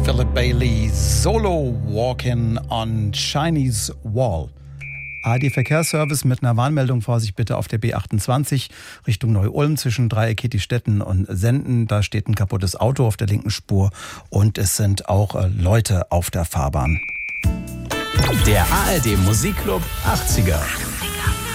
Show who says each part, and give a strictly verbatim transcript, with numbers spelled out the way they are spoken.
Speaker 1: Philip Bailey, Solo Walking on Chinese Wall. A D Verkehrsservice mit einer Warnmeldung, Vorsicht bitte auf der B achtundzwanzig Richtung Neu-Ulm zwischen Dreieck-Kettistetten und Senden. Da steht ein kaputtes Auto auf der linken Spur und es sind auch äh, Leute auf der Fahrbahn.
Speaker 2: Der A R D Musikclub achtziger.